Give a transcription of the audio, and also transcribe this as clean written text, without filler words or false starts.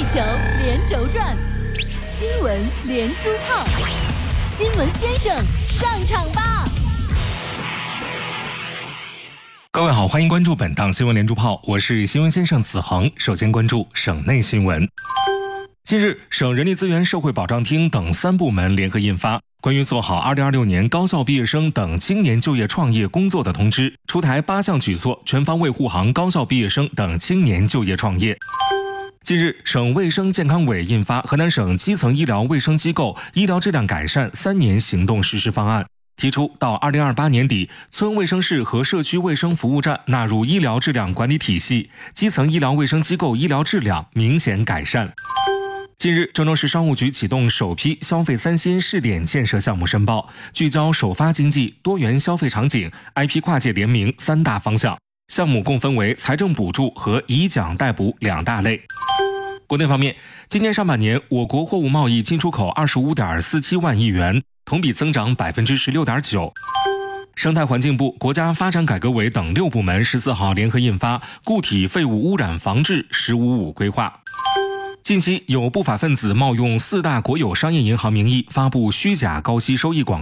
球连轴转，新闻连珠炮，新闻先生上场吧！ 各位好，欢迎关注本档新闻连珠炮，我是新闻先生子恒。首先关注省内新闻。近日，省人力资源社会保障厅等3部门联合印发关于做好2026年高校毕业生等青年就业创业工作的通知，出台8项举措，全方位护航高校毕业生等青年就业创业。近日，省卫生健康委印发河南省基层医疗卫生机构医疗质量改善3年行动实施方案，提出到2028年底，村卫生室和社区卫生服务站纳入医疗质量管理体系，基层医疗卫生机构医疗质量明显改善。近日，郑州市商务局启动首批消费3新试点建设项目申报，聚焦首发经济、多元消费场景、IP 跨界联名3大方向。项目共分为财政补助和以奖代补2大类。国内方面，今年上半年，我国货物贸易进出口25.47万亿元，同比增长16.9%。生态环境部、国家发展改革委等6部门14号联合印发《固体废物污染防治“15-5”规划》。近期有不法分子冒用4大国有商业银行名义发布虚假高息收益广